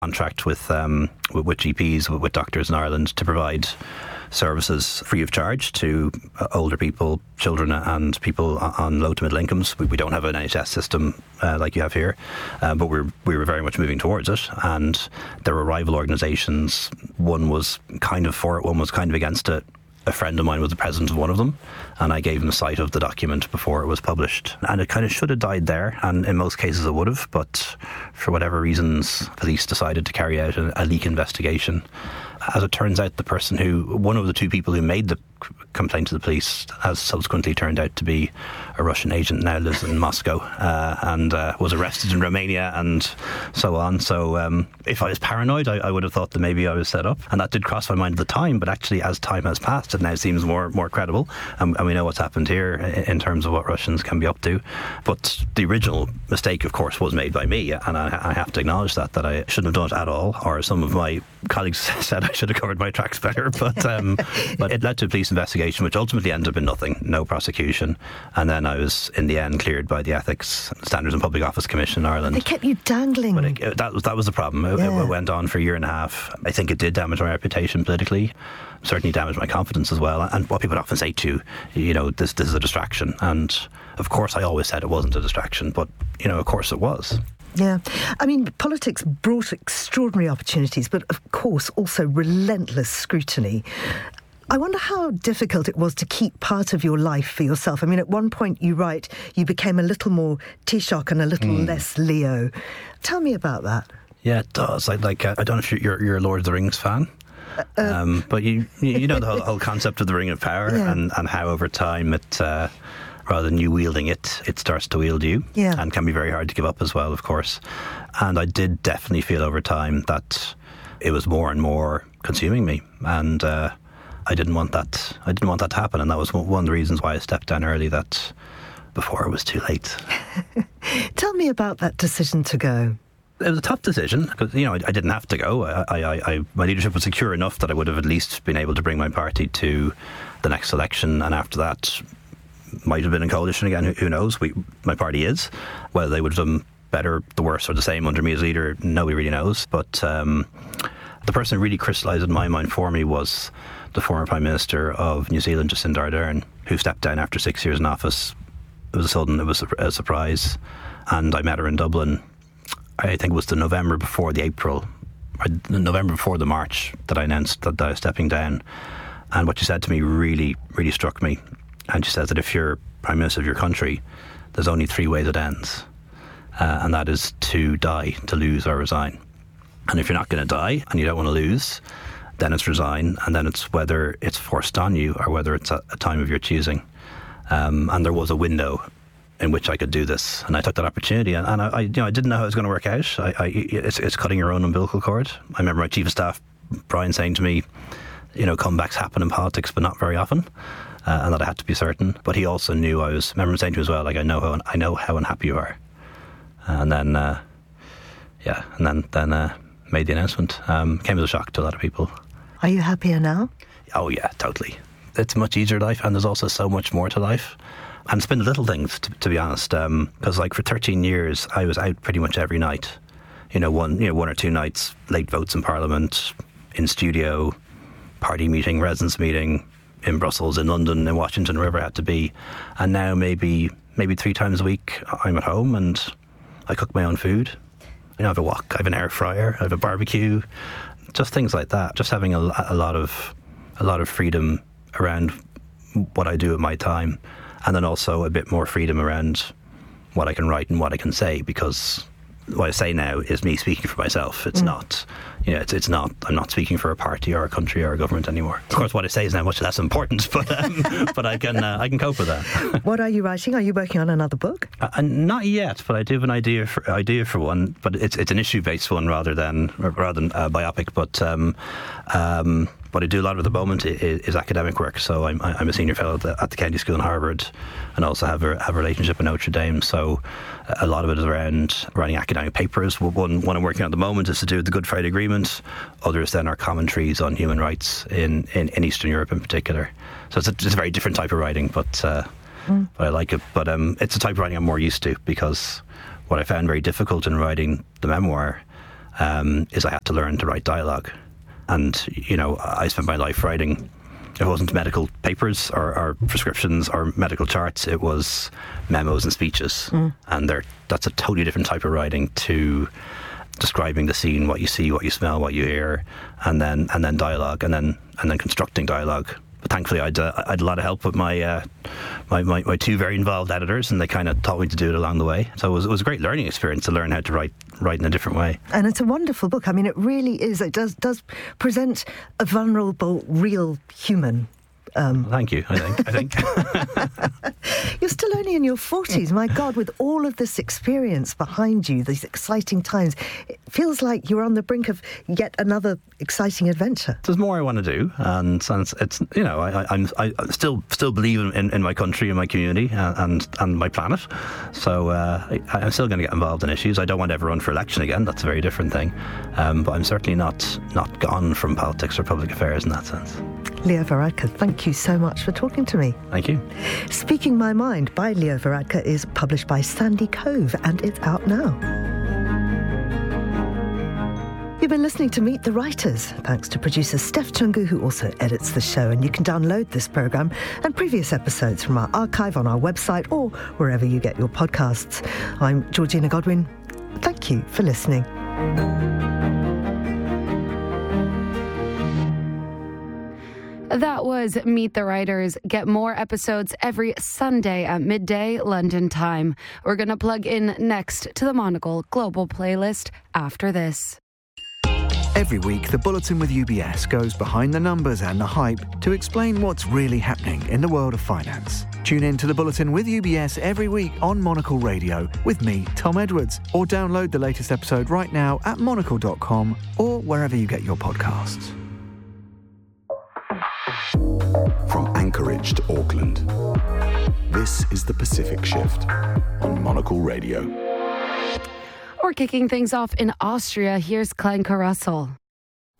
contract with GPs, with doctors in Ireland to provide services free of charge to older people, children and people on low to middle incomes. We don't have an NHS system like you have here, but we were very much moving towards it, and there were rival organisations. One was kind of for it, one was kind of against it. A friend of mine was the president of one of them, and I gave him a sight of the document before it was published. And it kind of should have died there, and in most cases it would have, but for whatever reasons, police decided to carry out a leak investigation. As it turns out, one of the two people who made the complaint to the police has subsequently turned out to be a Russian agent, now lives in Moscow, and was arrested in Romania and so on. So if I was paranoid, I would have thought that maybe I was set up, and that did cross my mind at the time, but actually as time has passed it now seems more credible, and we know what's happened here in terms of what Russians can be up to. But the original mistake, of course, was made by me, and I have to acknowledge that I shouldn't have done it at all, or some of my colleagues said I should have covered my tracks better, but it led to a police investigation which ultimately ended up in nothing, no prosecution, and then I was in the end cleared by the Ethics Standards and Public Office Commission in Ireland. They kept you dangling. But that was the problem. It went on for a year and a half. I think it did damage my reputation politically, certainly damaged my confidence as well, and what people often say to you, this is a distraction, and of course I always said it wasn't a distraction, but of course it was. Yeah. I mean, politics brought extraordinary opportunities, but of course also relentless scrutiny. I wonder how difficult it was to keep part of your life for yourself. I mean, at one point you write you became a little more Taoiseach and a little less Leo. Tell me about that. Yeah, it does. I don't know if you're a Lord of the Rings fan. But you know the whole concept of the Ring of Power, and how over time it... rather than you wielding it, it starts to wield you, and can be very hard to give up as well, of course. And I did definitely feel over time that it was more and more consuming me, and I didn't want that to happen, and that was one of the reasons why I stepped down early, that before it was too late. Tell me about that decision to go. It was a tough decision because I didn't have to go. My leadership was secure enough that I would have at least been able to bring my party to the next election, and after that might have been in coalition again, who knows. My party is. Whether they would have done better, the worse, or the same under me as leader, nobody really knows. But the person who really crystallised in my mind for me was the former Prime Minister of New Zealand, Jacinda Ardern, who stepped down after 6 years in office. It was a surprise, and I met her in Dublin. I think it was the November before the March that I announced that I was stepping down. And what she said to me really, really struck me. And she says that if you're Prime Minister of your country, there's only three ways it ends. And that is to die, to lose, or resign. And if you're not going to die and you don't want to lose, then it's resign. And then it's whether it's forced on you or whether it's a time of your choosing. And there was a window in which I could do this. And I took that opportunity. And I didn't know how it was going to work out. It's cutting your own umbilical cord. I remember my Chief of Staff, Brian, saying to me, comebacks happen in politics, but not very often. And that I had to be certain. But he also knew I remember him saying to me as well, I know how unhappy you are. And then, made the announcement. Came as a shock to a lot of people. Are you happier now? Oh yeah, totally. It's a much easier life, and there's also so much more to life. And it's been the little things, to be honest. Because for 13 years, I was out pretty much every night. One or two nights, late votes in Parliament, in studio, party meeting, residence meeting, in Brussels, in London, in Washington, wherever I had to be. And now maybe 3 times a week I'm at home and I cook my own food. I have a wok, I have an air fryer, I have a barbecue, just things like that. Just having a lot of freedom around what I do at my time, and then also a bit more freedom around what I can write and what I can say, because what I say now is me speaking for myself. It's not, it's not. I'm not speaking for a party or a country or a government anymore. Of course, what I say is now much less important, but I can cope with that. What are you writing? Are you working on another book? Not yet, but I do have an idea for one. But it's an issue-based one rather than a biopic. But what I do a lot of at the moment is academic work. So I'm a senior fellow at the County School in Harvard, and also have a relationship in Notre Dame. So a lot of it is around writing academic papers. One I'm working on at the moment is to do with the Good Friday Agreement. Others then are commentaries on human rights in Eastern Europe in particular. So it's a very different type of writing, but I like it. But it's a type of writing I'm more used to, because what I found very difficult in writing the memoir is I had to learn to write dialogue. And, you know, I spent my life writing. It wasn't medical papers or prescriptions or medical charts. It was memos and speeches. And that's a totally different type of writing to describing the scene, what you see, what you smell, what you hear, and then dialogue, and then constructing dialogue. But thankfully, I had a lot of help with my two very involved editors, and they kind of taught me to do it along the way. So it was a great learning experience to learn how to write in a different way. And it's a wonderful book. I mean, it really is. It does present a vulnerable, real human. Thank you, I think. You're still only in your 40s. My God, with all of this experience behind you, these exciting times, it feels like you're on the brink of yet another exciting adventure. There's more I want to do, and it's, you know, I still believe in my country and my community and my planet. So I'm still going to get involved in issues. I don't want to ever run for election again. That's a very different thing. But I'm certainly not gone from politics or public affairs in that sense. Leo Varadkar, thank you so much for talking to me. Thank you. Speaking My Mind by Leo Varadkar is published by Sandy Cove, and it's out now. You've been listening to Meet the Writers. Thanks to producer Steph Chungu, who also edits the show. And you can download this programme and previous episodes from our archive on our website or wherever you get your podcasts. I'm Georgina Godwin. Thank you for listening. That was Meet the Writers. Get more episodes every Sunday at midday London time. We're going to plug in next to the Monocle Global playlist after this. Every week, the Bulletin with UBS goes behind the numbers and the hype to explain what's really happening in the world of finance. Tune in to the Bulletin with UBS every week on Monocle Radio with me, Tom Edwards, or download the latest episode right now at monocle.com or wherever you get your podcasts. From Anchorage to Auckland, this is the Pacific Shift on Monocle Radio. We're kicking things off in Austria. Here's Klenka Russell.